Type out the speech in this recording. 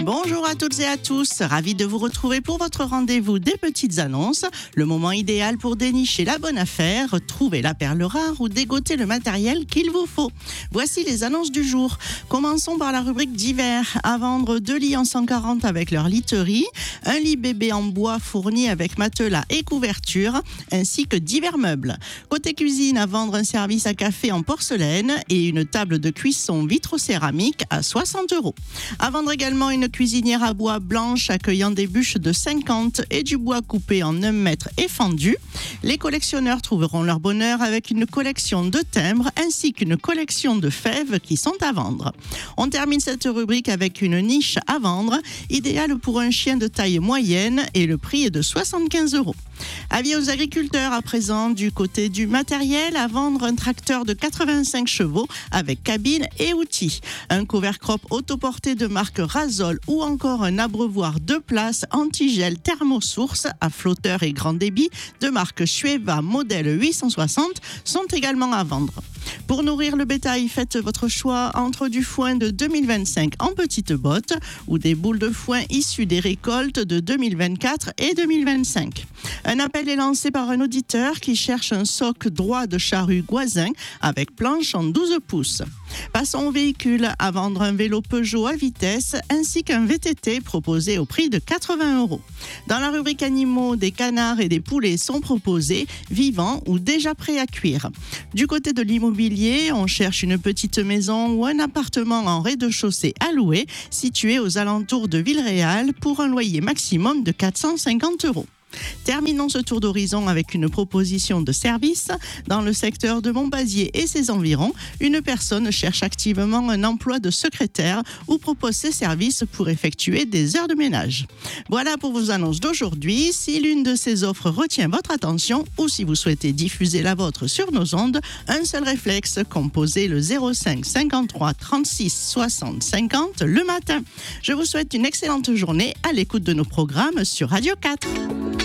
Bonjour à toutes et à tous, ravi de vous retrouver pour votre rendez-vous des petites annonces, le moment idéal pour dénicher la bonne affaire, trouver la perle rare ou dégoter le matériel qu'il vous faut. Voici les annonces du jour. Commençons par la rubrique divers. À vendre 2 lits en 140 avec leur literie, un lit bébé en bois fourni avec matelas et couverture, ainsi que divers meubles. Côté cuisine, à vendre un service à café en porcelaine et une table de cuisson vitrocéramique à 60 €. À vendre également une cuisinière à bois blanche accueillant des bûches de 50 et du bois coupé en 1 mètre et fendu. Les collectionneurs trouveront leur bonheur avec une collection de timbres ainsi qu'une collection de fèves qui sont à vendre. On termine cette rubrique avec une niche à vendre, idéale pour un chien de taille moyenne et le prix est de 75 €. Avis aux agriculteurs à présent, du côté du matériel, à vendre un tracteur de 85 chevaux avec cabine et outils, un couvert-crop autoporté de marque Razol ou encore un abreuvoir 2 places antigel thermosource à flotteur et grand débit de marque Schueva modèle 860 sont également à vendre. Pour nourrir le bétail, faites votre choix entre du foin de 2025 en petites bottes ou des boules de foin issues des récoltes de 2024 et 2025. Un appel est lancé par un auditeur qui cherche un soc droit de charrue Goisin avec planche en 12 pouces. Passons au véhicule, à vendre un vélo Peugeot à vitesse ainsi qu'un VTT proposé au prix de 80 €. Dans la rubrique animaux, des canards et des poulets sont proposés, vivants ou déjà prêts à cuire. Du côté de l'immobilier, on cherche une petite maison ou un appartement en rez-de-chaussée à louer, situé aux alentours de Villeréal pour un loyer maximum de 450 €. Terminons ce tour d'horizon avec une proposition de service. Dans le secteur de Montbazier et ses environs, une personne cherche activement un emploi de secrétaire ou propose ses services pour effectuer des heures de ménage. Voilà pour vos annonces d'aujourd'hui. Si l'une de ces offres retient votre attention ou si vous souhaitez diffuser la vôtre sur nos ondes, un seul réflexe, composez le 05 53 36 60 50 le matin. Je vous souhaite une excellente journée à l'écoute de nos programmes sur Radio 4.